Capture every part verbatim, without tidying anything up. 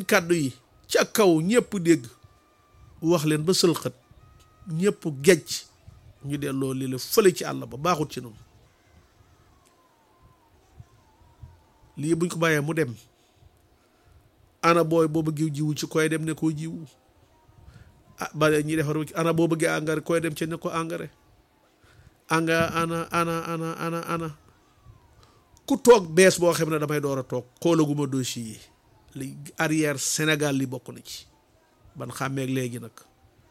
kàddu yi ca kaw ñëpp dégg wax leen ba sëlxët ñëpp gejj ñu delloo lii la fële ci àll ba baaxut ci noonu lii buñ ko bàyyee mu dem ana booy boo bëggee jiwu ci koy dem ne koo jiwu ah ba ñi defar ana boo bëggee engrais koy dem ci ne ko engrais anga ana ana ana ana ana ku toog bees boo xam ne damay door a toog xoolaguma dossier yi li arrière Sénégal li bokk na ci ban xàmmeeg léegi nag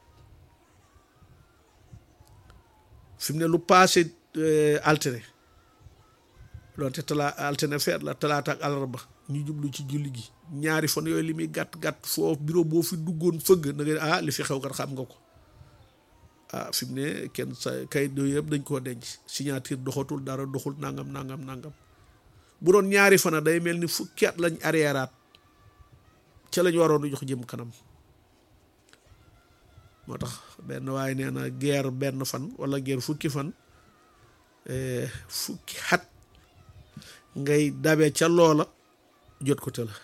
fi mu ne lu passé altine doonte tala altine feet la talaata ak àllarba ñu jublu ci julli gi ñaari fan yooyu li muy gàtt gàtt foofu bureau boo fi duggoon fëgg na nga ah li fi xew kat xam nga ko ah fi mu ne kenn sa kayit yooyu yëpp dañ koo denc signature doxatul dara doxul nangam nangam nangam bu doon ñaari fana day mel ni fukki at lañ arriéraat ca lañ waroon a jox jëm kanam moo tax benn waaye nee na guerre benn fan wala guerre fukki fan fukki xat ngay dabe ca loola jot ko te la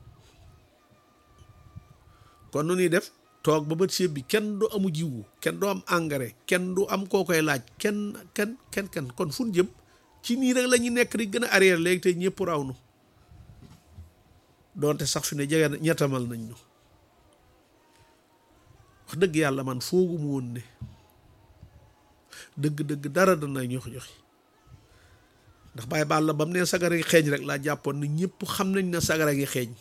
kon nu ñuy def toog ba bët séeb bi kenn du amu jiwu kenn du am engrais kenn du am koo koy laaj kenn kenn kenn kenn kon fu ñu jëm ci nii rek la ñuy nekk di gën a arrière léegi te ñëpp raw nu doonte sax fi ne jege na ñettamal nañ ñu wax dëgg yàlla man foogu mu woon ne dëgg-dëgg dara dana ñox joxi ndax bàyyi baal la ba mu ne sagara ngi xeeñ rek laa jàppoon ne ñëpp xam nañ ne sagara ngi xeeñ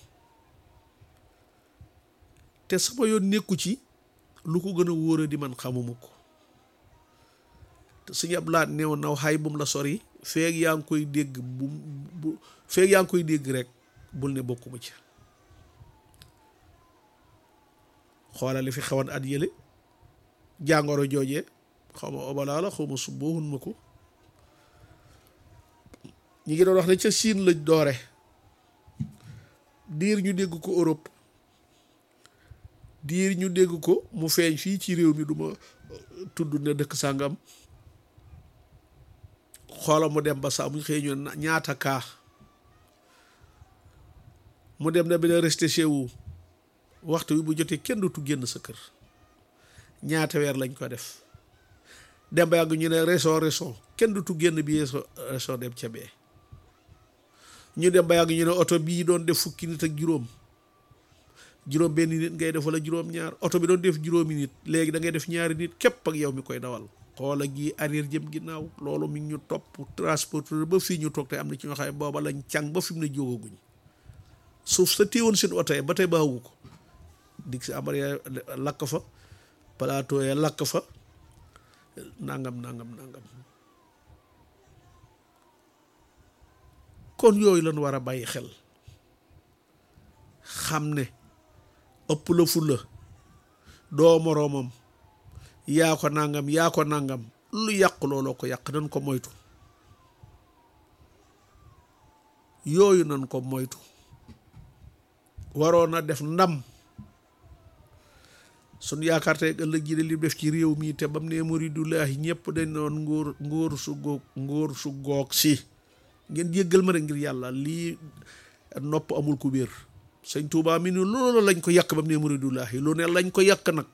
te sama yoon nekku ci lu ko gën a wóora di man xamuma ko te suñu ab laat neew naw xay bum la sori feeg yaa ngi koy dégg bu bu feeg yaa ngi koy dégg rek bul ne bokkuma ci xoolal li fi xewoon at yële jàngoro joojee xaw ma obalaa la xaw ma subboohun ma ko ñi ngi doon wax ne ca Siin lañ doore diir ñu dégg ko Europe diir ñu dégg ko mu feeñ fii ci réew mi duma tudd ne dëkk sàngam xoola mu dem ba saa muñ xëy ñu ñaata kaa mu dem na bi na resté chez vous waxtu wi bu jotee kenn dootu génn sa kër ñaata weer lañ ko def dem ba yàgg ñu ne raison raison kenn dootu génn bi raison dem ca bee ñu dem ba yàgg ñu ne oto bii doon def fukki nit ak juróom juróom benn nit ngay def wala juróom ñaar oto bi doon def juróomi nit léegi da ngay def ñaari nit képp ak yow mi koy dawal xoola gi arrière jëm ginnaaw loolu mi ngi ñu topp transporteur ba fii ñu toog te am na ci ñoo xam ne booba lañ càng ba fi mu ne jógaguñ suuf sa téewoon seen oto yi ba tey baawu ko dig si amar ya lakk fa plateau ya lakk fa nangam nangam nangam kon yooyu lañ war a bàyyi xel xam ne ëpp la fu la doo moroomam yaa ko nangam yaa ko nangam lu yàq looloo ko yàq nan ko moytu yooyu nan ko moytu waroon a def ndam sun yaakaar tey ëllëg ji de li def ci réew mi te bam ne muridullahi ñëpp dañ noon ngóor ngóor su góog ngóor su goog si ngeen jéggal ma rek ngir yàlla lii nopp amul ku biir sëñ Tuubaa mi ni loolu lañ ko yàq bam ne muridullahi lu ne lañ ko yàq nag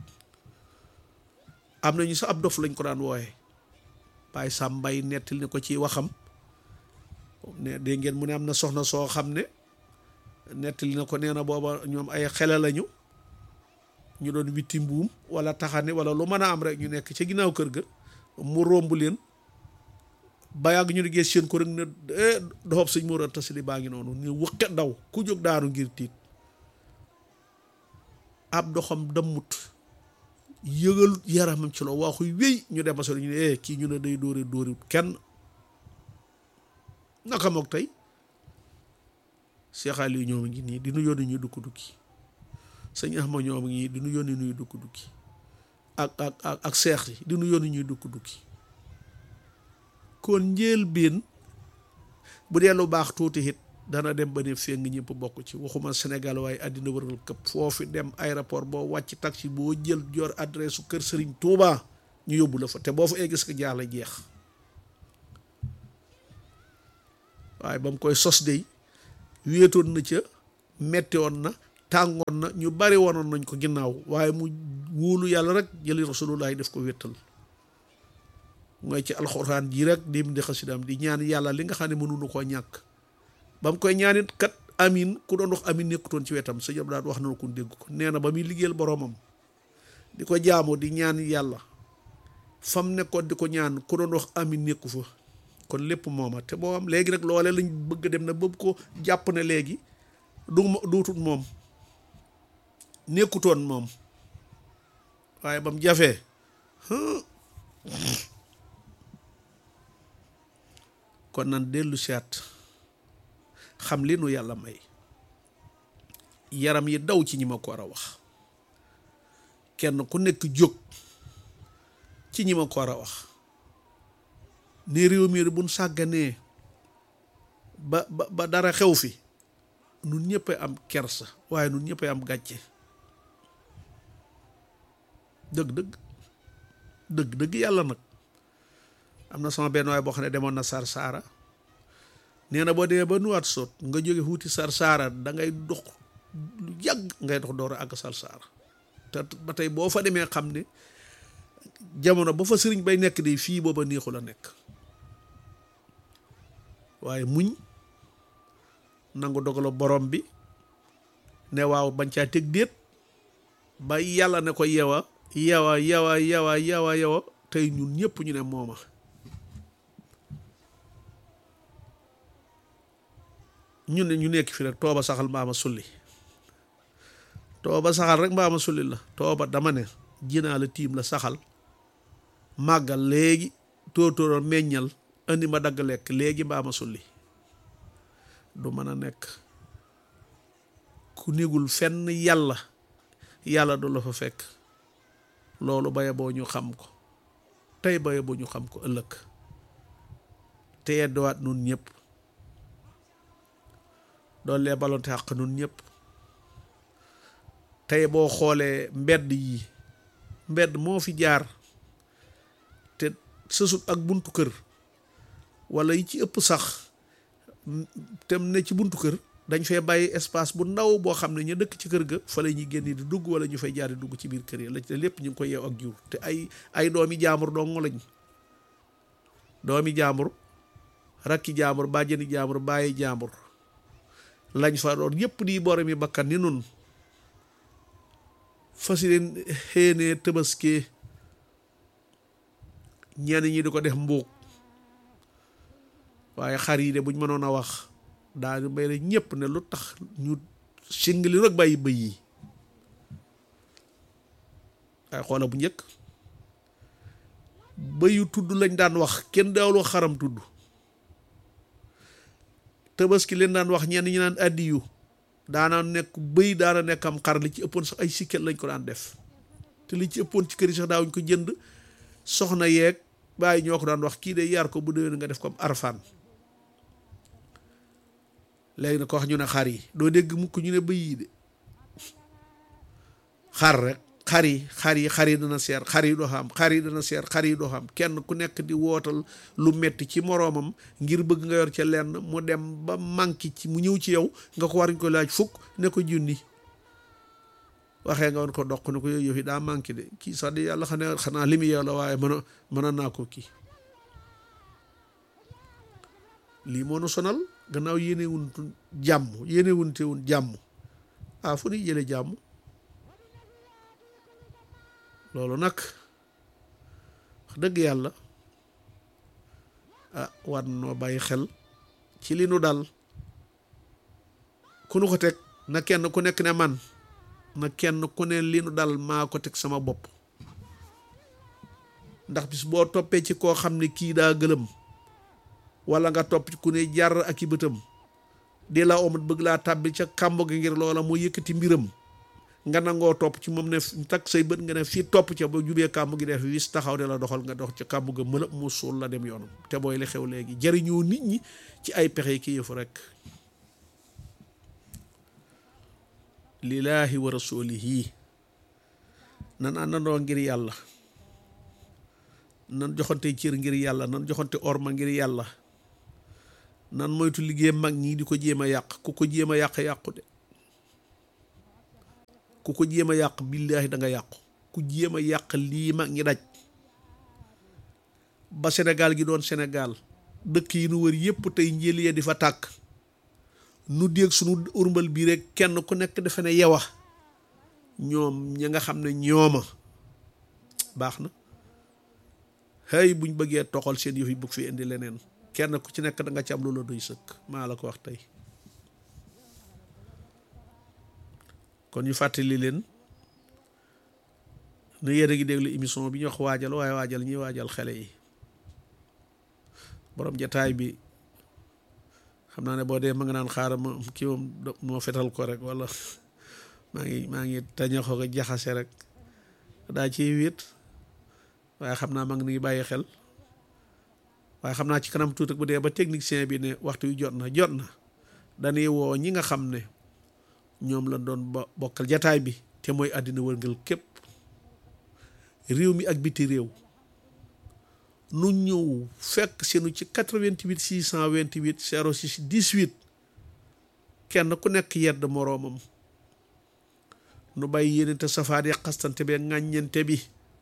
am nañu sa ab dof lañ ko daan wooye Baay Sàmbay nettil ni ko ci waxam ne dégg ngeen mu ne am na soxna soo xam ne nettali na ko nee na booba ñoom ay xele lañu ñu doon witti mbuum wala taxane wala lu mën a am rek ñu nekk ca ginnaaw kër ga mu romb leen ba yàgg ñu di gis seen ko rek ne doxob sëñ Mor Anta Sali baa ngi noonu ñu wëqe daw ku jóg daanu ngir tiit ab doxam dammut yëgal yaramam ci loo waxuy wéy ñu dem solo ñu ne kii ñu ne day dóore dóori kenn naka mook tey Cheikh Aliou ñoom ngi nii di nu yónni ñuy dukki dukki sëñ Ahma ñoom ngi di nu yónni ñuy dukki dukki ak ak ak ak seex yi di nu yónni ñuy dukki dukki kon njël biin bu dee lu baax tuuti it dana dem ba ne fee ngi ñëpp bokk ci waxuma Sénégal waaye àddina wërngal këpp foofu dem aéroport boo wàcc taxi boo jël jor adresse su kër Serigne Touba ñu yóbbu la fa te boo fa egg ko jaar la jeex waaye ba mu koy sos dey wéetoon na ca metti woon na tàngoon na ñu bari wonoon nañ ko ginnaaw waaye mu wóolu yàlla rek jëli rasulullahi def ko wéttal mooy ci alxuraan ji rek dim di xasidaam di ñaan yàlla li nga xam ne mënuñu koo ñàkk ba mu koy ñaanit kat amin ku doon wax amin nekkutoon ci wetam sëñ Abdou wax na ko dégg ko nee na ba muy liggéeyal boroomam di ko jaamu di ñaan yàlla fam nekkoon di ko ñaan ku doon wax amin nekku fa kon lépp mooma te boo am léegi nag loole lañ bëgg dem na bëgg ko jàpp ne léegi du duutut moom nekkutoon moom waaye ba mu jafee kon nan dellu siyaat xam li nu yàlla may yaram yi daw ci ñi ma ko war a wax kenn ku nekk jóg ci ñi ma ko war a wax ne réew mi buñ sàgganee ba ba ba dara xew fi nun ñëpp am kersa waaye nun ñëpp am gàcce dëgg dëgg dëgg dëgg yàlla nag am na sama benn waay boo xam ne demoon na Sarsara nee na boo demee ba nuwaat sot nga jóge wuuti Sarsara da ngay dox lu yàgg ngay dox door a àgg Sarsara te ba tey boo fa demee xam ne jamono ba fa sëriñ bay nekk de fii booba neexu la nekk waaye muñ nangu dogalo borom bi ne waaw bañ caa teg déet ba yàlla ne ko yewa yewa yewa yewa yewa yewa tey ñun ñëpp ñu ne mooma ñun ne ñu nekk fi rek tooba saxal mbaama sulli tooba saxal rek mbaama sulli la tooba dama ne jinaa la tiim la saxal màggal léegi tóortóoral meññal andi ma dagg lekk léegi mbaama sulli du mën a nekk ku négul fenn yàlla yàlla du la fa fekk loolu baye boo ñu xam ko tey baye boo ñu xam ko ëllëg te yedduwaat nun ñëpp doon lee balonte xaq nun ñëpp tey boo xoolee mbedd yi mbedd moo fi jaar te sësut ak buntu kër wala yi ci ëpp sax tem ne ci buntu kër dañ fay bàyyi espace bu ndaw boo xam ne ñu dëkk ci kër ga fa la ñuy génn di dugg wala ñu fay jaar di dugg ci biir kër yi la lépp ñu ngi koy yeew ak jur te ay ay doomi jaambur dong lañ doomi jaambur rakki jaambur bàjjeni jaambur bàyyi jaambur lañ fa doon yépp di borom yi bakkan ni nun fas leen xéenee tëbaskee ñenn ñi di ko def mbuug waaye xar yi de buñ mënoon a wax daal bay la ñëpp ne lu tax ñu singli rek bàyyi bëy yi waaye xoola bu njëkk bëyu tudd lañ daan wax kenn daawloo xaram tudd tabaski leen daan wax ñenn ñi naan addiyu daana nekk bëy daana nekk am xar li ci ëppoon sax ay sikket lañ ko daan def te li ci ëppoon ci kër yi sax daawuñ ko jënd soxna yeeg bàyyi ñoo ko daan wax kii de yar ko bu déwén nga def ko am arfaan léegi na ko wax ñu ne xar yi doo dégg mukk ñu ne bëy yi de xar rek xar yi xar yi xar yi dana seer xar yi doo xam xar yi dana seer xar yi doo xam kenn ku nekk di wootal lu metti ci moroomam ngir bëgg nga yor ca lenn mu dem ba manqué ci mu ñëw ci yow nga ko waruñ ko laaj fukk ne ko junni waxee nga woon ko doq ne ko yooyu yëf yi daa manqué de kii sax di yàlla xam ne xanaa li mu yow la waaye mën a mën a naa ko kii lii moo nu sonal gannaaw yéene wun jàmm yéene wunte wun jàmm ah fu ñuy jële jàmm loolu nag wax dëgg yàlla ah war noo bàyyi xel ci li nu dal ku nu ko teg na kenn ku nekk ne man na kenn ku ne li nu dal maa ko teg sama bopp ndax bis boo toppee ci koo xam ne kii daa gëlëm wala nga topp ku ne jar ak i bëtam di la omat bëgg laa tàbbi ca kàmb gi ngir loola moo yëkkati mbiram nga nangoo topp ci moom ne takk say bët nga ne fii topp ca ba jubee kàmb gi def wis taxaw de la doxal nga dox ca kàmb ga mëlëb mu suul la dem yoonam te booy li xew léegi jariñoo nit ñi ci ay pexe ki yëfu rek lillaahi wa rasuulihi nan àndandoo ngir yàlla nan joxante cër ngir yàlla nan joxante orma ngir yàlla nan moytu liggéey mag ñi di ko jéem a yàq ku ko jéem a yàq yàqu de ku ko jéem a yàq billaahi da nga yàqu. ku jéem a yàq lii mag ñi daj ba Sénégal gi doon Sénégal dëkk yi nu wër yépp tey njël ya di fa tàkk nu dégg sunu urmbal bii rek kenn ku nekk defe ne yewa ñoom ñi nga xam ne ñooma baax na hey buñ bëggee toxal seen yëf yi bëgg fi indi leneen kenn ku ci nekk da nga ci am loola doy sëkk maa la ko wax tey. kon ñu fàttali leen nu yéen a ngi déglu émission bi ñu wax waajal waaye waajal ñuy waajal xale yi borom jataay bi xam naa ne boo dee ma nga naan xaaral ma kii moom moo fetal ko rek wala maa ngi maa ngi tañaxoo ko jaxase rek daa ciy wéet waaye xam naa ma ngi bàyyi xel waaye xam naa ci kanam tuuti bu dee ba technicien bi ne waxtu yu jot na jot na dañuy woo ñi nga xam ne ñoom la doon ba bokkal jataay bi te mooy àddina wërngal képp réew mi ak biti réew nu ñëw fekk seenu ci quatre-vingt-huit six cent vingt-huit zéro six dix-huit kenn ku nekk yedd moroomam nu bàyyi yénente safaat yi xastante bi ŋàññente bi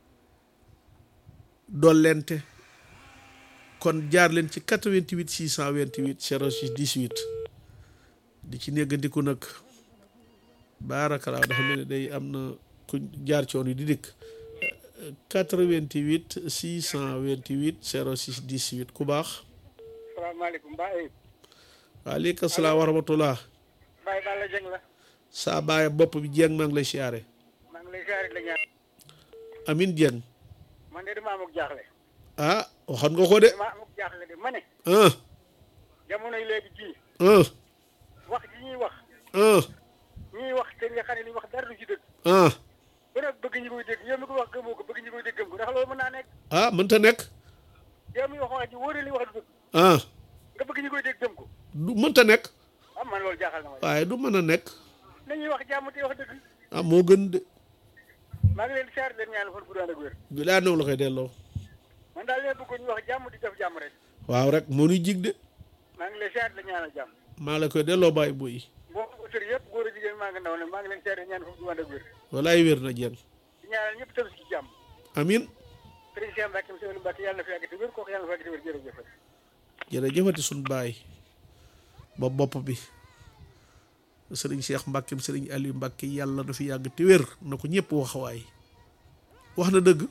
dollente kon jaar leen ci quatre-vingt-huit six cent vingt-huit zéro six dix-huit di ci néggandiku nag baarakalaa dafa mel ne day am na ku jaar coon yi di dikk quatre-vingt-huit six cent vingt-huit zéro six dix-huit ku baax. salaamaaleykum Baye. waaleykum salaam wa rahmatullah. Baye Balla Dieng la. saa baay bopp bi Dieng maa ngi lay siyaare. maa ngi lay siyaare la ñaan. Amin Dieng. man de damaa amuk jaaxle. ah waxoon nga ko de. damaa amuk jaaxle de ma ne. ah. jamonoy léegi ji. ah. wax ji ñuy wax. ah. ñuy wax te nga xam ne li wax dara du ci dëgg. ah. ba nag bëgg ñi koy dégg yow mi ko wax gëmoo ko bëgg ñi koy dégg gëm ko ndax loolu mën naa nekk. ah mënta nekk. yow mi wax wax ji wóor li wax du dëgg. ah. nga bëgg ñi koy dégg gëm ko. du mënta nekk. ah man loolu jaaxal na ma. waaye du mën a nekk. nañuy wax jàmm te wax dëgg. ah moo gën de. maa ngi leen di siyaare leen ñaan fan bu daan ak wér. bi laa néew la koy delloo. man daal leen bëggoon ñu wax jàmm di def jàmm rek. waaw rek moo ñuy jig de. maa ngi leen siyaare leen ñaanal jàmm. maa la koy delloo bàyyi boy. boo auteur yëpp góor a jigéen maa ngi ndaw ne maa ngi leen siyaare ñaan fan bu daan ak wér. walaay wér na Dieng. di ñaanal ñëpp tëb ci jàmm. amin sëriñ Cheikh Mbacke Moussa Mbacke yàlla na fi yàgg te wér kooku yàlla na fi yàgg te wér jërëjëf. jërëjëfati suñ baay ba bopp bi sëriñ Cheikh Mbacke sëriñ Aliou Mbacke yàlla na fi yàgg te wér na ko ñëpp wax waay wax na dëgg.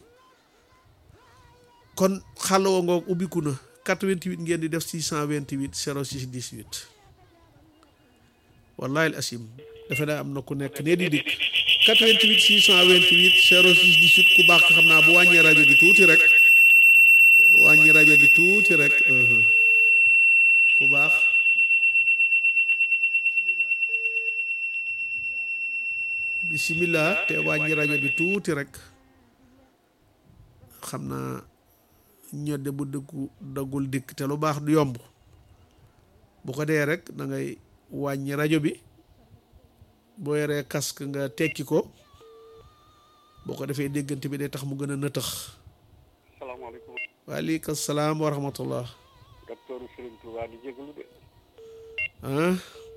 kon xàlloo ngoog ubbiku na quatre-vingt-huit ngeen di def six cent vingt-huit zéro six dix-huit wallahi al asim dafa daa am na ku nekk nee di dikk quatre-vingt-huit six cent vingt-huit zéro six dix-huit ku baax xam naa bu wàññee rajo bi tuuti rek wàññi rajo bi tuuti rek ku baax bismillah te wàññi rajo bi tuuti rek xam naa ñodde bu dëggu daggul dikk te lu baax du yomb bu ko dee rek da ngay wàññi rajo bi boo yoree casque nga tekki ko boo ko defee déggante bi day tax mu gën a nëtëx. salaamaaleykum. waaleykum salaam wa rahmatullah. docteur Serigne Touba di jégalu de. ah.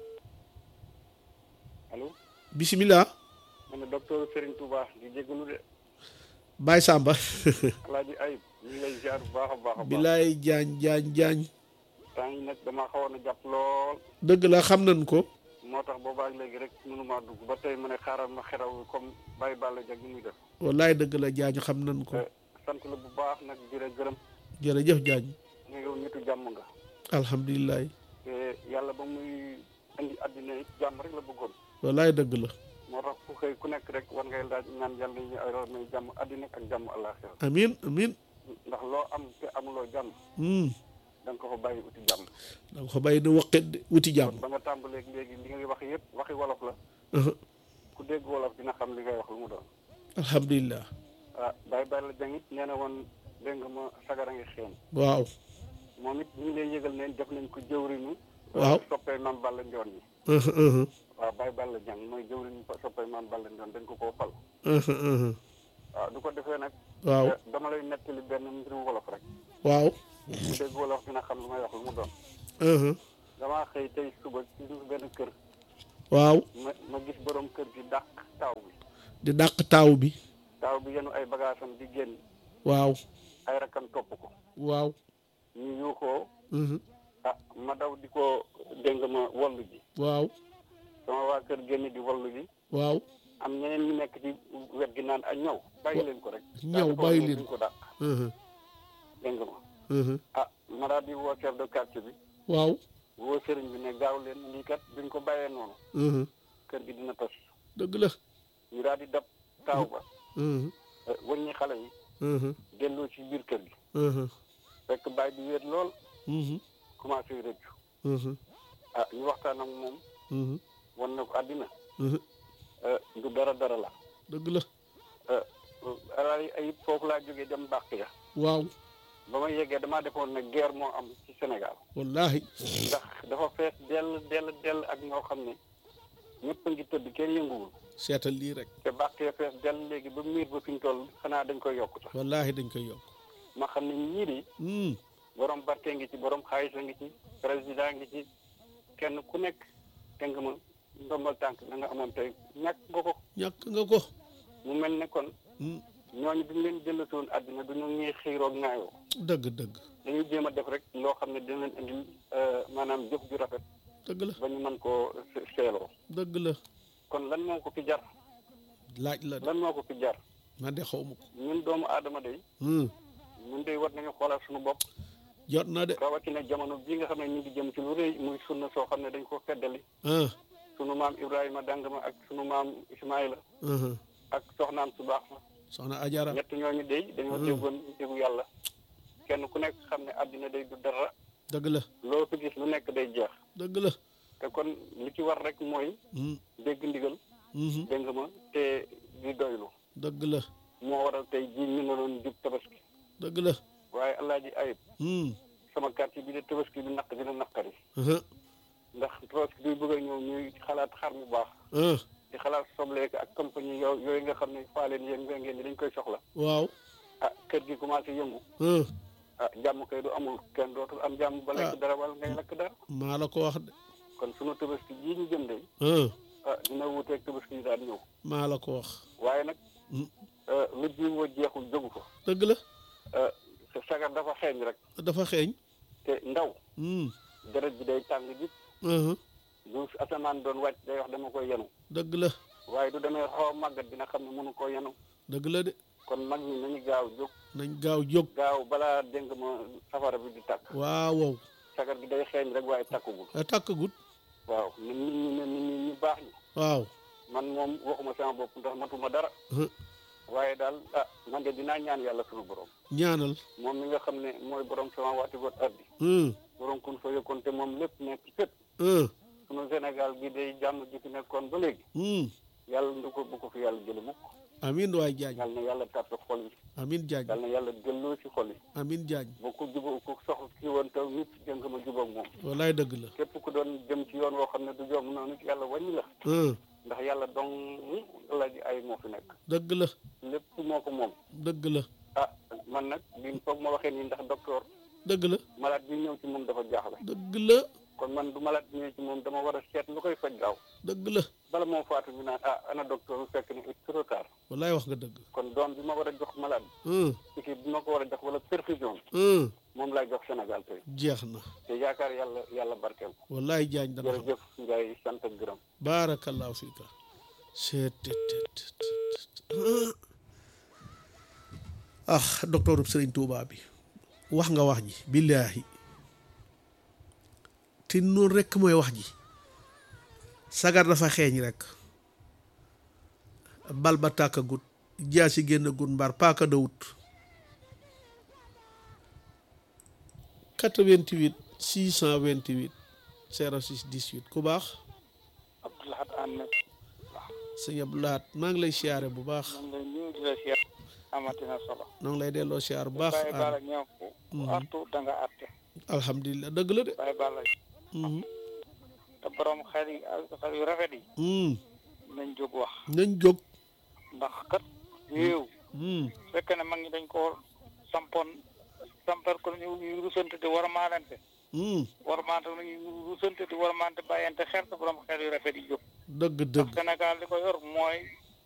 allo. bisimilah. ma ne docteur Serigne Touba di jégalu de. Baye Samba. Alaaji Ayib ñu ngi lay ziar bu baax a baax a baax. bilaay jaañ jaañ jaañ. temps yi nag damaa xawoon a jàpp lool. dëgg la xam nañ ko. moo tax boobaa léegi rek mënumaa dugg ba tey ma ne xaaral ma xeraw comme Baye Balla Dieng ni muy def. wallaay dëgg la jaañ xam nañ ko. sant la bu baax nag di la gërëm. jërëjëf jaañ. ne yow nitu jàmm nga. alhamdulilah. te yàlla ba muy indi àddina it jàmm rek la bëggoon. wallaay dëgg la. moo tax ku xëy ku nekk rek war ngay laaj ñaan yàlla ñu ay may jàmm àddina ak jàmm àllaaxira. amiin amiin. ndax loo am te amuloo jàmm. da nga ko fa bàyyi uti jàmm. da nga ko bàyyi di waqit wuti jàmm. ba nga tàmbalee léegi li ngay wax yëpp waxi wolof la. ku dégg wolof dina xam li ngay wax lu mu doon. alhamdulilah. ah Baye Balla Dieng it nee na woon dégg nga ma sagara ngi xeeñ. waaw. moom it ñu ngi lay yëgal ne def nañ ko jëwriñu. waaw soppee Maam Balla Njoon yi. waaw Baye Balla Dieng mooy jëwriñu soppee Maam Balla Njoon dañ ko koo fal. waaw du ko defee nag. waaw dama lay nettali benn mbiru wolof rek. waaw. ku dégg wolof dina xam lu may wax lu mu doon. damaa xëy tey suba ci benn kër. waaw. ma ma gis borom kër gi dàq taw bi. di dàq taaw bi taaw bi yenu ay bagaasam di génn waaw ay rakkam topp ko waaw ñu yuuxoo mhm ah ma daw di ko dégg ma wallu ji waaw sama waa kër génn di wallu ji waaw am ñeneen ñu nekk ci wet gi naan ak ñëw bàyyi leen ko rek ñëw bàyyi leen ko dàq mhm dégg ma mhm ah ma daal di woo chef de quartier bi waaw woo sëriñ bi ne gaaw leen lii kat duñ ko bàyyee noonu mhm kër gi dina tas dëgg la ñu daal di dab taaw ba mhm wëññi xale yi mhm delloo ci biir kër gi mhm fekk baay bi wéet lool mhm commencé rëccu mhm ah ñu waxtaan ak moom mhm wan na ko àddina mhm du dara dara la dëgg la alay ayib foofu laa jógee dem bàq ya waaw ba ma yeggee damaa defoon ne guerre moo am ci Sénégal wallahi ndax dafa fees dell dell dell ak ñoo xam ne ñëpp a ngi tëdd kenn yënguwul seetal lii rek te bàq ya fees dell léegi ba miir ba fi ñu toll xanaa dañ koy yokk sax wallahi dañ koy yokk ma xam ne ñii di hmm borom barke ngi ci borom xaalis a ngi ci président ngi ci kenn ku nekk te nga ma ndombal tànk na nga amoon tey ñàkk nga ko ñàkk nga ko mu mel ne kon hmm ñooñu duñ leen jëlatoon àddina duñu ñuy xiiroog naayoo dëgg dëgg dañuy jéem a def rek loo xam ne dina leen indil maanaam jëf ju rafet dëgg la ba ñu mën koo seeloo dëgg la kon lan moo ko fi jar laaj la de lan moo ko fi jar man de xaw ma ko ñun doomu aadama day hmm ñun day war nañu xoolal suñu bopp jot na de rawatina jamono bii nga xam ne ñu ngi jëm ci lu rëy muy sunna soo xam ne dañ ko feddali ah sunu maam Ibrahima Dangama ak sunu maam Ismaïla mhm ak soxnaam su baax sa soxna Ajara ñett ñooñu day dañoo déggoon déggu yàlla kenn ku nekk xam ne àddina day du dara dëgg la loo fi gis lu nekk day jeex dëgg la te kon li ci war rek mooy hmm dégg ndigal mhm dégg nga ma te di doylu dëgg la moo waral tey jii ñu ne doon jub tabaski dëgg la waaye alaaji ayib hmm sama quartier bi de tabaski bi naq dina naqari mhm ndax tabaski bi bëgg a ñëw ñuy xalaat xar mu baax ah di xalaat sobleek ak compagnie yow yooyu nga xam ne faa leen yéen nga ngeen ni dañ koy soxla waaw ah kër gi commencé yëngu ah ah jàmm kay du amul kenn dootul am jàmm ba lekk dara wala ngay lekk dara maa la ko wax de kon sunu tabaski jii ñu jëm de ah ah dina wuuteeg tabaski yi daan ñëw maa la ko wax waaye nag hmm lu jiw woo jeexul jógu ko dëgg la sa sagar dafa xeeñ rek dafa xeeñ te ndaw hmm deret bi day tàng ji mhm du asamaan doon wàcc day wax dama koy yenu dëgg la waaye du demee xaw a màggat dina xam ne mënu koo yenu dëgg la de kon mag ñi nañu gaaw jóg nañ gaaw jóg gaaw balaa dénk ma safara bi di tàkk waaw wow sagar gi day xeeñ rek waaye takkugul a tàkkagut waaw nit ñi ne nit ñi ñu baax ñi waaw man moom waxuma sama bopp ndax matuma dara huh. waaye daal ah man de dinaa ñaan yàlla sunu borom ñaanal moom mi nga xam ne mooy borom sama waati got addi hmm borom kun fa yëkkoon te moom lépp nekk ci fépp hmm sunu Sénégal gi day jàmm ji fi nekkoon ba léegi hmm yàlla ndu ko bu ko fi yàlla jële mukk amin waay jaañ yàlla na yàlla tàppe xol yi amin jaañ yàlla na yàlla delloo ci xol yi amin jaañ ba ku juba ku soxla ki woon taw nit jëng ma jubóog moom wallaay dëgg la képp ku doon jëm ci yoon woo xam ne du jom noonu yàlla wàññi la hmm ndax yàlla dong la ji ay moo fi nekk dëgg la lépp moo ko moom dëgg la ah man nag bi foog ma waxee nii ndax docteur dëgg la malade bi ñëw ci moom dafa jaaxle dëgg la kon man du malade bi ñëw ci moom dama war a seet lu koy faj gaaw dëgg la bala moo faatu ñu naan ah ana docteur bu fekk ne c'est trop tard wallaay wax nga dëgg kon doom bi ma war a jox malade hmm bi équipe bi ma ko war a jox wala perfusion hmm moom laay jox Sénégal tey jeex na te yaakaar yàlla yàlla barkeel ko wallaay jaañ dana xam jërëjëf Ndiaye sant ak gërëm barakallahu fiika seetet ah docteur Sëriñ Tuubaa bi wax nga wax ji billaahi te noonu rekk mooy wax ji sagar dafa xeeñ rekk bal ba tàkkagut jaasi génn gut mbar paaka dawut quatre-vingt-huit six cent vingt-huit zéro six dix-huit ku baax Abdoulahat Anne sëñ Abdoulahat maa ngi lay siyaare bu baax man lay nuyu di la siyaar amatina solo noo ngi lay delloo siyaar bu baax Baye Balla ñëw ko artu da nga atte alhamdulilah dëgg la de Baye Balla te borom xel yi xel yu rafet yi nañ jóg wax nañ jóg ndax kat réew fekk ne mag ñi dañ ko sampoon sampar ko ñu rusante di war a maalante war maante ñu rusante di war a maante bàyyante xel te borom xel yu rafet yi jóg dëgg dëgg Sénégal li ko yor mooy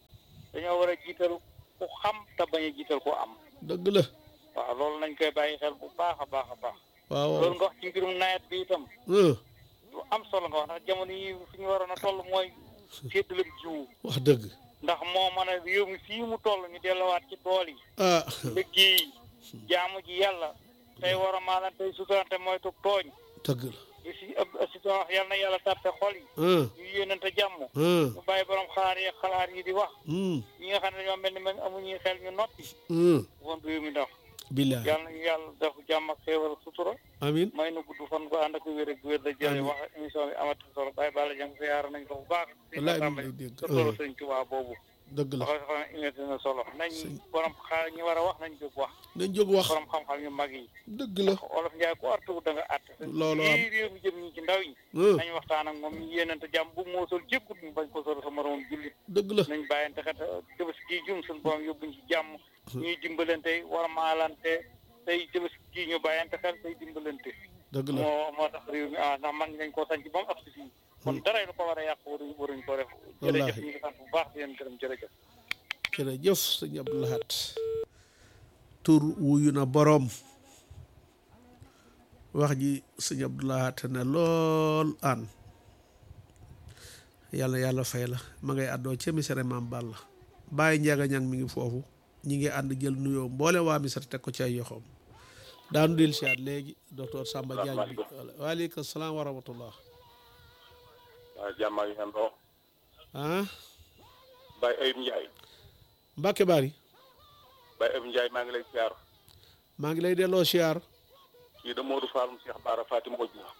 dañoo war a jiital ku xam te bañ a jiital ku am. dëgg la. waaw loolu nañ koy bàyyi xel bu baax a baax a baax. waaw loolu nga wax ci mbirum nawet bi itam. lu am solo nga wax ndax jamono yi fi ñu waroon a toll mooy séddale jiwu. wax dëgg. ndax moo mën a réew mi fii mu toll ñu delluwaat ci tool yi. ah liggéey jaamu ji yàlla tey war a maalan tey suturante mooy tug tooñ. dëgg la. li si ëpp si doon wax yal na yàlla tàppe xol yi. ñu yéenante jàmm. ñu bàyyi borom xalaat yi xalaat yi di wax. ñi nga xam ne dañoo mel ni man amuñuy xel ñu noppi. woon réew mi ndax. billaay yal na yàlla def jàmm ak xéewal sutura. amiin may na gudd fan ko ànd ak wér ak wér la jëlee wax émission bi amati solo bàyyi bàlla jàng siyaara nañ ko bu baax. wallaay ñu ngi dégg solo sëñ Tuubaa boobu. dëgg la wax xam ne na solo nañ borom xaar ñi war a wax nañ jóg wax. nañ jóg wax borom xam-xam yu mag yi. dëgg la olof Njaay ku artuwut da nga àtt. loolu am lii réew mi jëm ñi ci ndaw yi. nañ waxtaan ak moom ñu yéenante jàmm bu moo sol jékkut ñu bañ ko sol sa moroom jullit. dëgg la nañ bàyyante xet Tabaski gi jum suñu borom yóbbuñ ci jàmm. ñuy dimbalante war maalante tey Tabaski gi ñu bàyyante xel tey dimbalante. dëgg la moo moo tax réew mi ah ndax mag nañ koo sanc ba mu ab si fii kon dara lu ko war a yàq waruñ waruñ ko def. jërëjëf ñu ngi sant bu baax di leen gërëm jërëjëf. jërëjëf sëñ Abdou Lahad tur wuyu na boroom wax ji sëñ Abdou Lahad ne lool aan yàlla yàlla fay la ma ngay àddoo ca misere maam Balla bàyyi njaga ñang mi ngi foofu ñi ngi ànd jël nuyoo mboole waa misere teg ko ci ay yoxoom daanu del siyaat léegi docteur Samba Diagne bi waaleykum salaam wa rahmatullah waaw jàmm ak yéen doo ah Baye Ayib Ndiaye Mbacke Bari Baye Ayib Ndiaye maa ngi lay siyaar maa ngi lay delloo siyaar kii de Modou Fall mu Cheikh Bara Fatim Mbodj la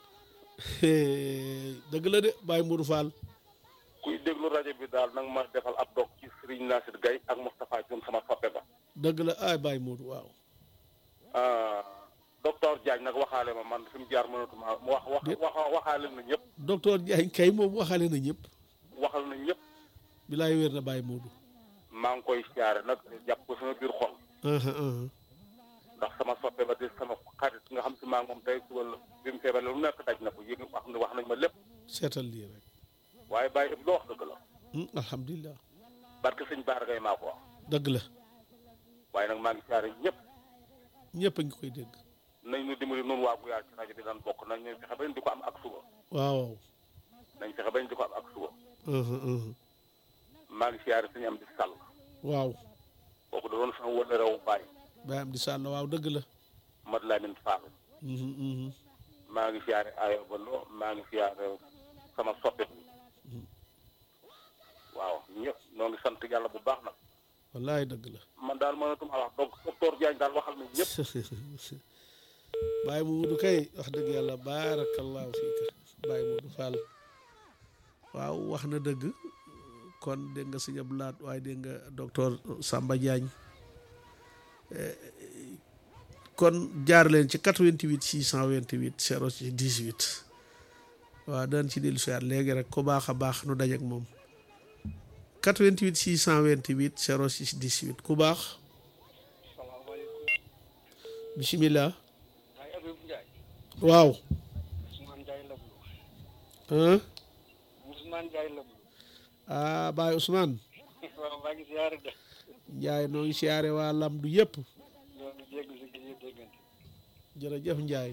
dëgg la de Baye Modou Fall kuy déglu rajo bi daal nag ma defal ab dog ci Serigne Nassir Gaye ak Moustapha Diom sama soppe ba dëgg la ay Baye Modou waaw docteur Diagne nag waxaale ma man fi mu jaar mënatuma wax wax wax waxaale na ñëpp docteur Diagne kay moom waxaale na ñëpp waxal na ñëpp bilaay wér na Baye Modou maa ngi koy siyaare nag jàpp ko sama biir xol ndax sama soppe ba di sama xarit nga xam si maa ngi moom tey suba la bi mu feebar lu nekk daj na ko yéeg wax ne wax nañ ma lépp seetal lii rek waaye Baye ëpp loo wax dëgg la alhamdulilah barke sëñ Baara Gaye maa ko wax dëgg la waaye nag maa ngi siyaare ñëpp ñëpp a ngi koy dégg nañ ñu dimbali noonu waa Guyaar ci rajo bi daan bokk nañ ñu fexe bañ di ko am ak suba waaw nañ fexe bañ di ko am ak suba maa ngi siyaare suñu am di sàll waaw kooku da doon sama wëla rew Baye Baye am di sàll waaw dëgg la Mad Lamine Fall maa ngi siyaare ayo balo maa ngi siyaare sama soppe bi waaw ñëpp noo ngi sant yàlla bu baax nag wallaay dëgg la man daal mënatuma wax donc docteur Diagne daal waxal na ñëpp Baye Modou kay wax dëgg yàlla barakallahu fiika Baye Modou Fall waaw wax na dëgg kon dégg nga sëñ Abdou Lahad waaye dégg nga docteur Samba Diagne kon jaar leen ci quatre-vingt-huit six cent vingt-huit zéro six dix-huit waaw daan ci dellu siyaat léegi rek ku baax a baax nu dajeek moom quatre-vingt-huit six cent vingt-huit zéro six dix-huit ku baax bismillah waaw ah Baye Ousmane Ndiaye noo ngi siyaare waa Lamdu yëpp jërëjëf Ndiaye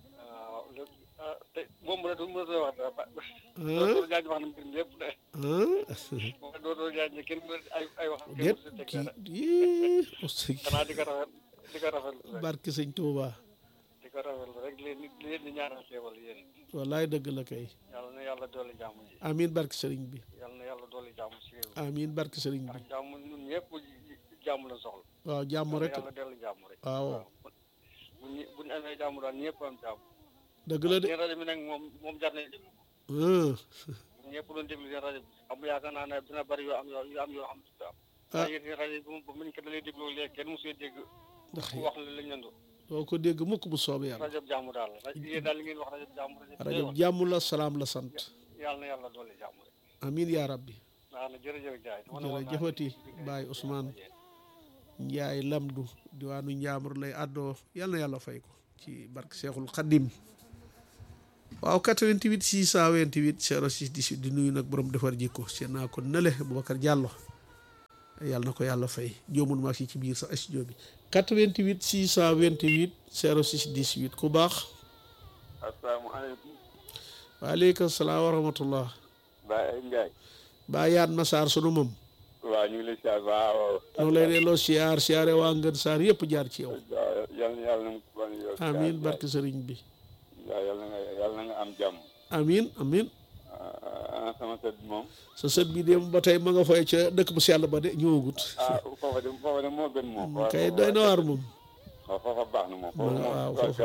moom mu ne du mu ne wax dara ah jaaj wax na mbir mi lépp de moom dootoo jaaj ne kenn ay ay wax déet kii yii xanaa di ko rafet di ko rafetlu rek barke sëñ Touba di ko rafetlu rek leen nit leen di ñaanal xéewal yéen wallaay dëgg la kay yàlla na yàlla dooli jàmm ji amiin barke sëriñ bi yàlla na yàlla dooli jàmm si réew mi amiin barke sëriñ bi ndax jàmm ñun ñëpp jàmm la soxla waaw jàmm rek yàlla dellu jàmm rek waaw buñ buñu amee jàmm daal ñëpp am jàmm dëgg la de seen rajo bi nag moom moom jar nañ déglu ñëpp doon déglu seen rajo bi am yaakaar naa ne dina bari yoo am yu am yoo xam ne am waaye yéen seen rajo bi ba muñ ko dalee dégloo léegi kenn mosu dégg ndax wax la lañ leen do doo ko dégg mukk bu soobee yàlla rajo jàmm daal yéen daal li ngeen wax rajo jàmm rajo jàmm la salaam la sant yàlla na yàlla doole jàmm rek amiin yaa rabbi waaw na jërëjëf Ndiaye jërëjëfati Baye Ousmane Ndiaye Lamdu diwaanu Njaambur lay àddoo yàlla na yàlla fay ko ci barke Seexul Xaddim waaw quatre-vingt-huit six cent vingt-huit zéro six dix-huit di nuyu nag borom defar jikko seen naa ko nële Boubacar Diallo yàlla na ko yàlla fay joomul maa si ci biir sax studio bi quatre-vingt-huit six cent vingt-huit zéro six dix-huit ku baax. asalaamaaleykum. waaleykum salaam wa rahmatullah. Baye Ndiaye. Baye Yaat ma Sarr sunu moom. waaw ñu ngi lay siyaar waaw. ñu lay delloo siyaar siyaare waa Ngën Sarr yëpp jaar ci yow. yal na yàlla na mu ko yow. amiin barke sëriñ bi. waaw yal na nga yal na nga am jàmm. amiin amiin. ana sama sët moom. sa sët bi dem ba tey ma nga fay ca dëkk bu sell ba de ñëwagut. ah foofa de foofa de moo gën moom. kay doy na waar moom. waaw foofa baax na moom. waaw foofa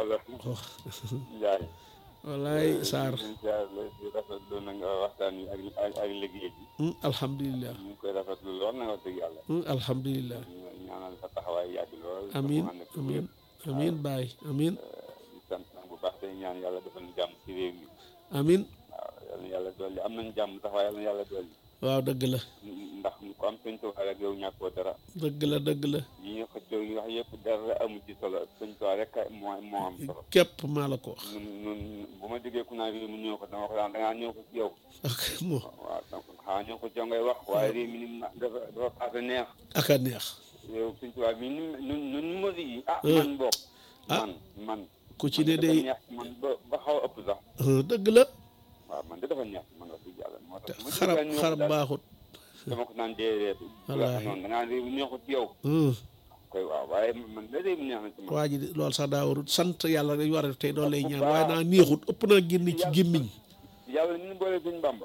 Ndiaye. wallaay Sarr. di rafetlu na nga waxtaan wi ak ak ak liggéey bi. alhamdulilah. ñu ngi koy rafetlu lool na nga wax dëgg yàlla. alhamdulilah. ñaanal sa taxawaay yàgg lool. amiin amiin amiin Baye amiin. di sant nag bu baax tey ñaan yàlla defal ñu jàmm ci réew mi. amiin. waaw yal na yàlla dolli am nañu jàmm sax waaye yal na yàlla dolli. waaw dëgg la. ndax ku am sëñ Tuubaa rek yow ñàkkoo dara. dëgg la dëgg la. yi nga xëccoo yi wax yëpp dara amu ci solo sëñ Tuubaa rek moo moo am solo. képp maa la ko wax. ñun ñun bu ma déggee ku naan réew mi ñëw ko dama ko daan da ngaa ñëw ko ci yow. ak moo. waaw donc xanaa ñëw ko ci yow ngay wax waaye réew mi ni dafa dafa paase neex. ak a neex. yow sëñ Tuubaa mi ni ñun ñun modi yi ah man bokk. man man. ku ci ne day neex man ba ba xaw a ëpp sax. dëgg la. waaw man de dafa neex man wax dëgg yàlla moo tax. xarab xarab baaxut. dama ko naan déedéet. wallaahi noonu da ngaa réew mi ñëw ko ci yow. koy waaw waaye man de réew mi neex na ci man. waa ji loolu sax daa warut sant yàlla dañ war a tey doon lay ñaan waaye naa neexut ëpp naa génn ci gémmiñ. yàlla ñu boole suñ Bamba.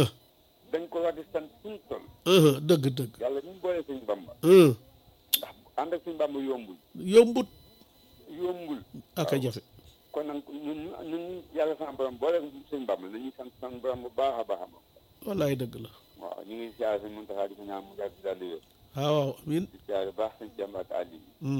dañ ko war di sant suñ toll. dëgg dëgg. yàlla ñu boole suñ Bamba. ndax ànd ak suñ Bamba yombul. yombut. yombul. ak a jafe. kon nag ñun ñun yàlla sama borom boole suñ Bamba dañuy sant suñ borom bu baax a baax a baax. wallaay dëgg la. waaw ñu ngi siyaare suñ Muntaxa di ko ñaan mu yàgg daal di wér. waaw amiin. di siyaare baax suñ Jàmb ak Aliou.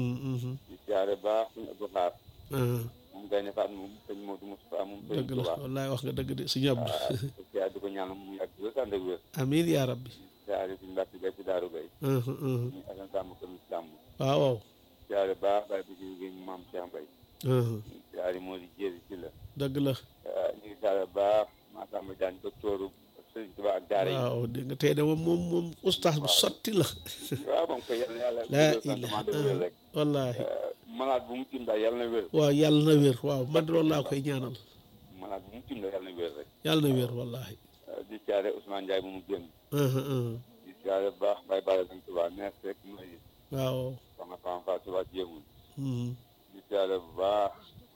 di siyaare baax suñ Abdou Xaar. moom Gaynde Faat moom sëñ Modou Moustapha moom sëñ dëgg la wallaay wax nga dëgg de suñu Abdou. di siyaare di ko ñaan mu yàgg wér ànd ak wér. amiin yaa rabbi. di siyaare suñ Mbàkke Gay ci Daaru Gay. ñu asan sàmm kër Sàmm. waaw waaw. di siyaare baax Baye bi ci liggéey maam Cheikh Mbaye. ñu siyaare moo di jéeri ci la. dëgg la. ñu ngi siyaare baax Massamba Diagne docteur Sëriñ Tuubaa ak daara yi. waaw dégg nga tey de moom moom moom ustaas bu sotti la. waaw moom koy yàlla yàlla. laa ilaha rek. wallaahi. malade bu mu tim daal yàlla na wér. waaw yàlla na wér waaw man loolu laa koy ñaanal. malade bu mu tim daal yàlla na wér rek. yàlla na wér wallaahi. di siyaare Ousmane Ndiaye bu mu génn. di siyaare baax Baye Bara Sëriñ Tuubaa nees rek mooy. waaw. soxna Fane Fatou Tuubaa jéemul. Mhm. di siyaare bu baax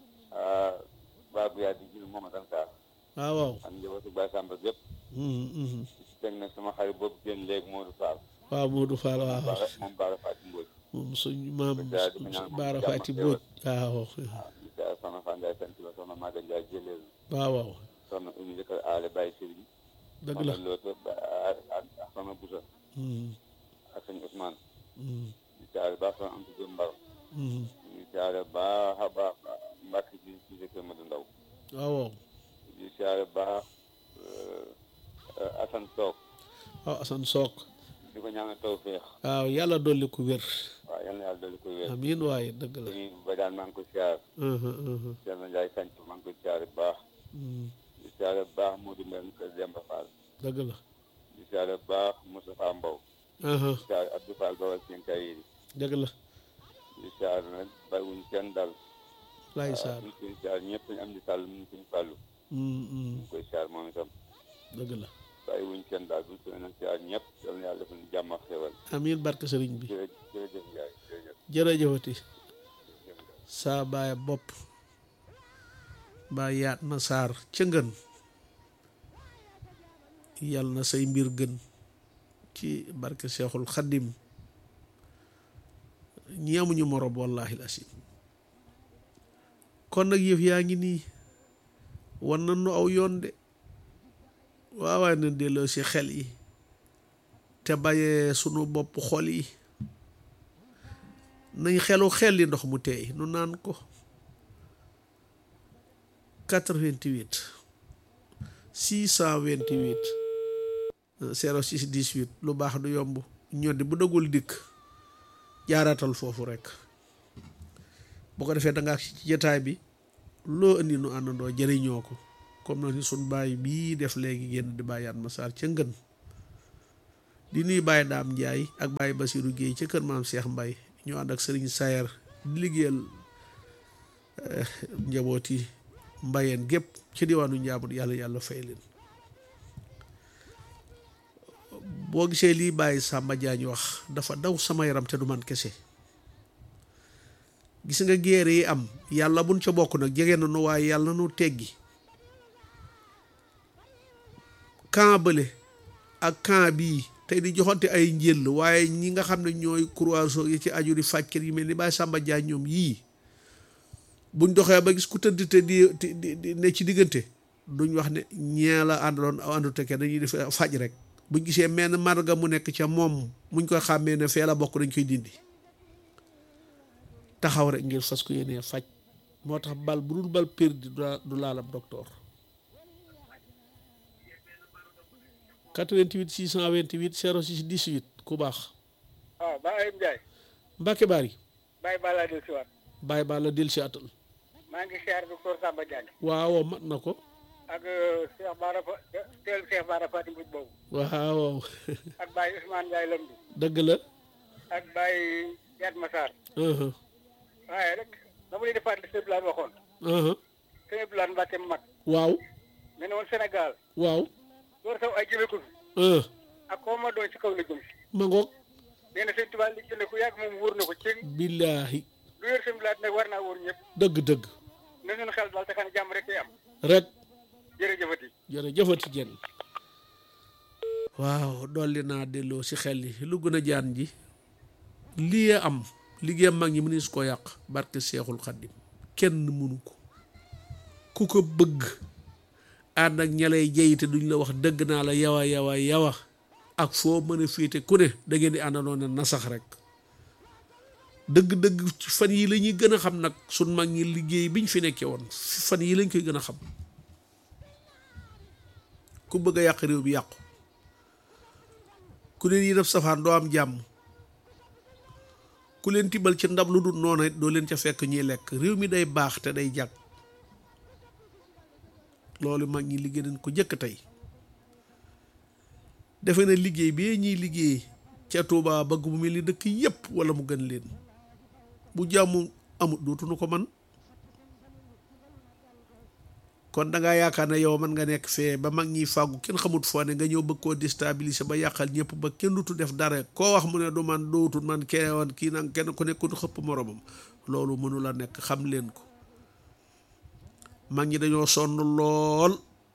Babou yaa di jël moom ak Sarr. waaw waaw. ak njabootu Baye Samba gépp. Mhm, mhm. teg na sama xarit boobu génn léegi Modou Fall. waaw Modou Fall waaw Baara moom Baara Fatou Mbodj. moom suñu maam Baara Faati Mbodj waaw. waaw di siyaare soxna Fane Ndiaye sant la soxna Maga Ndiaye jëleel. waaw waaw. soxna Oumy Jëkkër Aale Baye Serigne. dëgg la. soxna Loota ak ak soxna Boussa. Mhm, ak sëñ Ousmane. mhm, di siyaare baax soxna Anta Diop Mbar. mhm. di siyaare baax a baax Mbacke bi ci Kër Madou Ndaw. waaw waaw. di siyaare baax Assane Sock. waaw Assane Sock. di ko ñaanal tawfeex. waaw yàlla dolli ko wér. waaw yal na yàlla dolli ko wér. amiin waaye dëgg la. dañuy ba daan maa ngi ko siyaare. Mhm, mhm, Thierno Ndiaye Sanc maa ngi ko siyaare bu baax. mhm. di siyaare bu baax Modou Mbène Kër Demba Fall. dëgg la. di siyaare bu baax Moustapha Mbow. Mhm, di siyaare Abdou Fall Bawal Sinkay yi. dëgg la. di siyaare nag bàyyiwuñ kenn dal. laay Sarr. ñu koy siyaare ñëpp ñu am di sàll mu suñ fàllu. Mhm, mhm. ñu koy siyaare moom itam. dëgg la. bàyyiwuñ kenn daal buñ ko nag siyaare ñëpp yal na yàlla defal ñu jàmm ak xéwal. amiin barke sëriñ bi. jërëjëf jërëjëf Ndiaye jërëjëf. jërëjëfati saa baay bopp baa yaat na Sarr ca ngën yal na say mbir gën ci barke Seexul Xaddim ñi amuñu moroom wallaahi lasim kon nag yëf yaa ngi nii wan na nu aw yoon de waawaay na delloo si xel yi te bàyyee sunu bopp xol yi nañ xelu xel li ndox mu teey nu naan ko quatre-vingt-huit six cent vingt-huit zéro six dix-huit lu baax du yomb ñoddi bu dëggul dikk jaaraatal foofu rekk bu ko defee danga ci jataay bi loo indi nu àndandoo jëriñoo ko comme na ni suñ baay bii def léegi génn di bàyyaat ma Sarr ca ngën di nuyu Baye Daam Njaay ak Baye Basiru Géey ca kër maam Cheikh Mbay ñu ànd ak Sëriñ Sayer di liggéeyal njabooti mbayeen gépp ci diwaanu njaamut yàlla yàlla fay leen. boo gisee lii Baye Samba Jaañ wax dafa daw sama yaram te du man kese gis nga géere yi am yàlla buñ ca bokk nag jege na nu waaye yàlla nu teggi camp bële ak camp bii tey di joxante ay njël waaye ñi nga xam ne ñooy croiso yi ci aju di fàccet yi mel ni Baye Samba Jaañ ñoom yii buñ doxee ba gis ku tëdd te di di ne ci diggante duñ wax ne ñee la àndaloon àndute ke dañuy def faj rek buñ gisee menn marga mu nekk ca moom muñ koy xàmmee ne fee la bokk dañ koy dindi taxaw rek ngir fas ko yéenee faj moo tax bal bu dul bal perdu du laalab docteur quatre-vingt-huit six cent vingt-huit zéro six dix-huit ku baax waaw Baye Ndiaye Mbacke Bari Baye Bala del si waat Baye Bala del si atal maa ngi siyaar docteur Samba Diagne waaw mat na ko ak Cheikh Bara Fa teel Cheikh Bara Fatim Mbodj boobu waaw ak Baye Ousmane Ndiaye Lamdu dëgg la ak Baye Yat Massar waaye rek dama leen di fàttali sëñ Blaan waxoon sëñ Blaan Mbàkke mag waaw ne ne woon Sénégal waaw door taw ay jëme ko fi ak koo ma doon ci kaw la jëm si ma ngoog nee na sëñ Tuubaa li jënd ku yàgg moom wóor na ko ci billaahi lu yor sëñ Blaan nag war naa wóor ñëpp dëgg dëgg ne ñun xel daal te xam ne jàmm rek am rek jërëjëfati jërëjëfati jenn waaw dolli naa delloo si xel yi lu gën a jaan ji lii am liggéeyam mag ñi mënees koo yàq barke Seexul Xaddim kenn mënu ko ku ko bëgg ànd ak ñalay jeyite duñ la wax dëgg naa la yawa yawa yawa ak foo mën a féete ku ne da ngeen di àndandoo ne nasax rek dëgg-dëgg fan yi la ñuy gën a xam nag sun mag ñi liggéey biñ fi nekkee woon fan yi lañ koy gën a xam ku bëgg a yàq réew bi yàqu ku leen yi def safaan doo am jàmm ku leen tibbal ci ndab lu dul noonu it doo leen ca fekk ñuy lekk réew mi day baax te day jàkk loolu mag ñi liggéey nañ ko jëkk tey defe na liggéey bee ñuy liggéey ca Tuubaa bëgg mu mel ni dëkk yépp wala mu gën leen bu jàmm amut dootuñu ko man kon dangaa yaakaar ne yow man nga nekk fee ba mag ñiy fàggu kenn xamut foo ne nga ñëw bëgg koo déstabiliser ba yàqal ñëpp ba kenn dutu def dara koo wax mu ne du man dootul man keewoon kii nag kenn ku nekk du xëpp moromam loolu mënu la nekk xam leen ko mag ñi dañoo sonn lool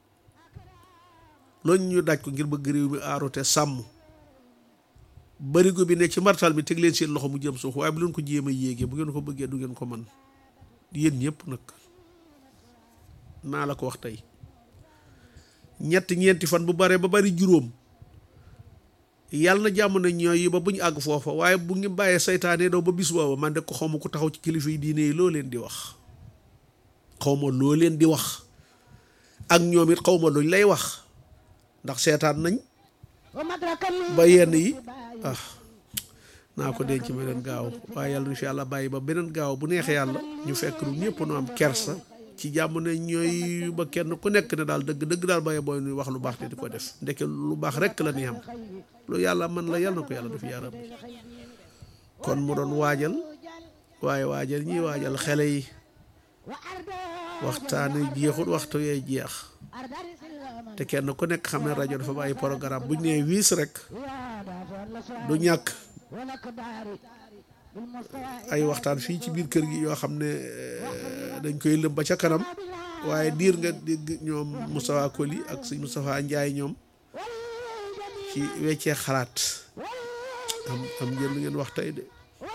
loolu ñu daj ko ngir bëgg réew mi aaru te sàmm barigo bi ne ci martal bi teg leen seen loxo mu jëm suuf waaye bu leen ko jéem a yéegee bu ngeen ko bëggee du ngeen ko man yéen ñëpp nag naa la ko wax tey ñetti ñeenti fan bu bare ba bari juróom yàlla na jàmm na ñooy ba bu ñu àgg foofa waaye bu ngi bàyyee saytaane daw ba bis booba man de ko xawma ku taxaw ci kilifa yi diine yi loo leen di wax xawma loo leen di wax ak ñoom it xawma luñ lay wax ndax seetaan nañ ba yenn yi ah naa ko denc ma leen gaaw waaye yàlla nu fi yàlla bàyyi ba beneen gaaw bu neexee yàlla ñu fekk lu ñëpp nu am kersa ci jàmm ne ñooy ba kenn ku nekk ne daal dëgg dëgg daal bàyyi booy nuy wax lu baax te di ko def ndeke lu baax rekk la ni am lu yàlla man la yàlla na ko yàlla def yaa rabbi kon mu doon waajal waaye waajal ñiy waajal xele yi waxtaane jeexul waxtu yee jeex te kenn ku nekk xam ne rajo dafa bàyyi programme buñ nee wiis rek du ñàkk ay waxtaan fii ci biir kër gi yoo xam ne dañ koy lëm ba ca kanam waaye diir nga dégg ñoom Moustapha Koli ak sëñ Moustapha Ndiaye ñoom ci weccee xalaat am am ngeen lu ngeen wax tey de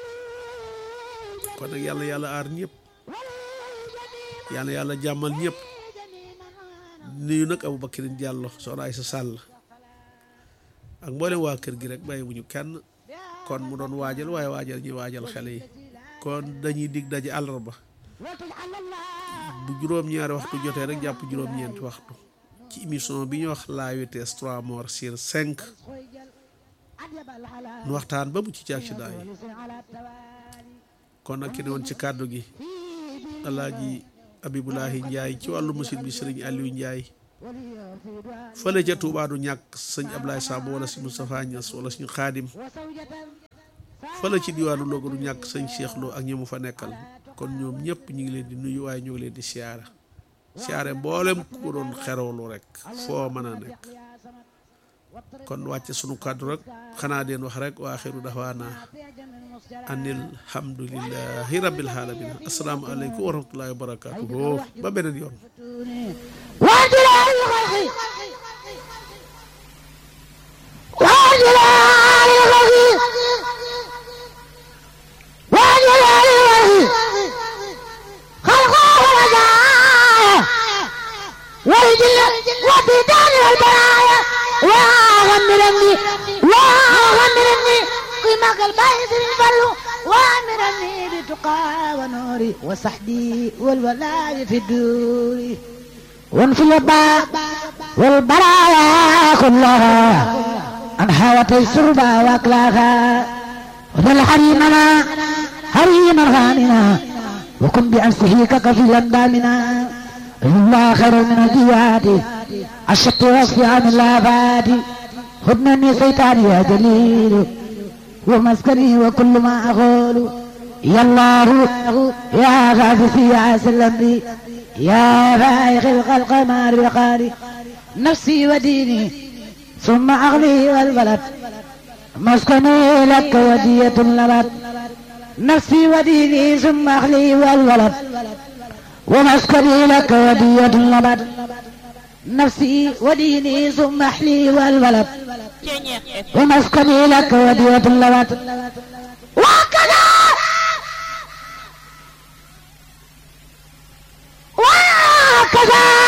kon nag yàlla yàlla aar ñëpp yàlla yàlla jàmmal ñëpp nuyu nag Aboubacrine Diallo soxna Aïssa Sall ak mboolem waa kër gi rek bàyyi bu ñu kenn kon mu doon waajal waaye waajal ñi waajal xale yi kon dañuy dig daje àllarba bu juróom-ñaari waxtu jotee rek jàpp juróom-ñeenti waxtu ci émission bi ñu wax la vitesse trois morts sur cinq nu waxtaan ba mu ci caag ci daay kon nag ki ne woon ci kàddu gi Alaaji Abibulahi Njaay ci wàllu machine bi Sëriñ Aliou Njaay fële ca Touba du ñàkk sëñ Ablaye Samb wala sëñ Moustapha Niass wala sëñ Xaadim fële ci diwaanu Louga du ñàkk sëñ Cheikh Lo ak ñi mu fa nekkal kon ñoom ñëpp ñu ngi leen di nuyu waaye ñu ngi leen di siyaara siyaare mboolem ku doon xerewlu rek foo mën a nekk kon wàcce sunu kàddu rek xanaa deen wax rek wa axiru daxwaana anil hamdulillahi rabbil alamin assalaamu aleykum wa rahmatullahi wa barakatuhu ba beneen yoon وامرني وامرني قيمك البايد البلو وامرني بتقى ونوري وصحبي والولاء في الدور وانفي الباب والبرايا كلها انها وتيسربا واكلاها وذل حريمنا حريما غاننا وكن بأمسه ككفيلا دامنا الله خير من الجياد الشط والصيام الآباد خذ مني سيطاني يا جليل ومسكني وكل ما أقول يا الله يا غافسي يا سلمي يا فائق الخلق ما رقاني نفسي وديني ثم أغلي والبلد مسكني لك ودية لبد نفسي وديني ثم أغلي والبلد ومسكني لك ودية لبد نفسي وديني ثم أحلي والولد ومسكني لك ودية اللوات وكذا وكذا